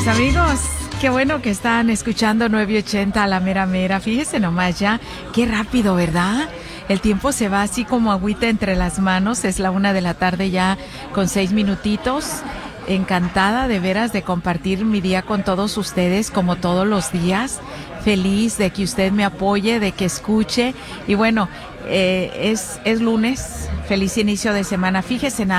Pues amigos, qué bueno que están escuchando 980 a la mera mera. Fíjese nomás ya, qué rápido, ¿verdad? El tiempo se va así como agüita entre las manos. Es la 1:00 p.m. ya con 6 minutitos. Encantada de veras de compartir mi día con todos ustedes como todos los días. Feliz de que usted me apoye, de que escuche. Y bueno, es lunes. Feliz inicio de semana. Fíjese nada.